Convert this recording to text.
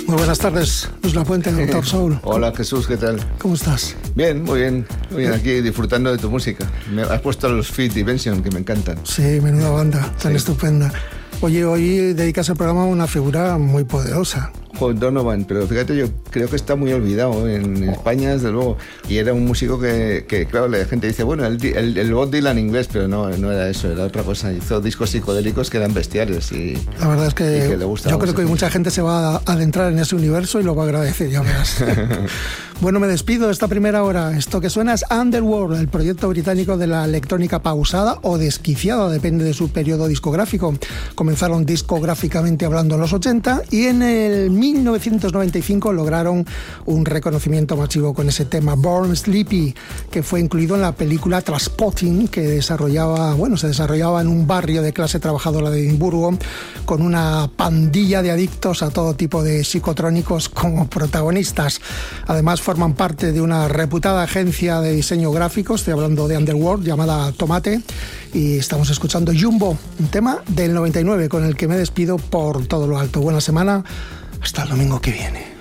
Muy buenas tardes, Luis Lapuente, Doctor Soul. Hola Jesús, ¿qué tal? ¿Cómo estás? Bien, muy bien, aquí disfrutando de tu música. Me has puesto los Fit Dimension, que me encantan. Sí, menuda banda, tan estupenda. Oye, hoy dedicas el programa a una figura muy poderosa. Donovan, pero fíjate, yo creo que está muy olvidado en España, desde luego. Y era un músico que claro, la gente dice, bueno, el Bob Dylan inglés, pero no era eso, era otra cosa. Hizo discos psicodélicos que eran bestiales. Y la verdad es que yo creo que hoy mucha gente gente se va a adentrar en ese universo y lo va a agradecer, ya verás. Bueno, me despido de esta primera hora. Esto que suena es Underworld, el proyecto británico de la electrónica pausada o desquiciada, depende de su periodo discográfico. Comenzaron discográficamente hablando en los 80 y en el 1995 lograron un reconocimiento masivo con ese tema Born Sleepy, que fue incluido en la película Trainspotting, que se desarrollaba en un barrio de clase trabajadora de Edimburgo, con una pandilla de adictos a todo tipo de psicotrónicos como protagonistas. Además forman parte de una reputada agencia de diseño gráfico, estoy hablando de Underworld, llamada Tomate, y estamos escuchando Jumbo, un tema del 99 con el que me despido por todo lo alto. Buena semana, hasta el domingo que viene.